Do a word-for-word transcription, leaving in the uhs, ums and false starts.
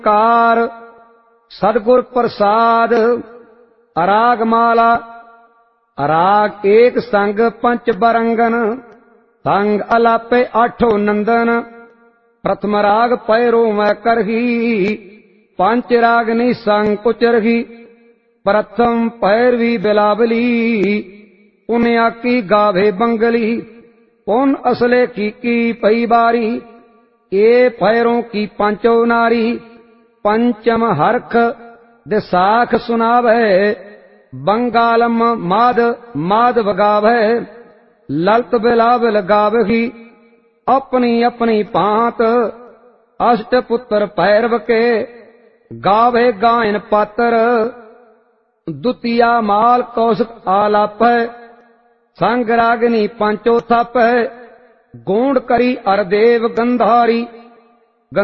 Car सदगुर प्रसाद। अराग माला अराग एक संग पंच बरंगन, संग अलापे आठो नंदन। प्रथम राग पैरो मैं करही, पंच रागनी संग कुचरही। प्रथम पैरवी बिलावली, उन आकी गावे बंगली। पुन असले की की पई बारी, ये पैरों की पंचो नारी। पंचम हरख दिसाख सुनावे, बंगालम माद माधव गावे। ललत बिलावल गावही, अपनी अपनी पात। अष्ट पुत्र पैरव के, गावे गायन पातर। द्वितीया माल कौशक आलाप, संग रागनी पंचो थप। गोंड करी अरदेव गंधारी,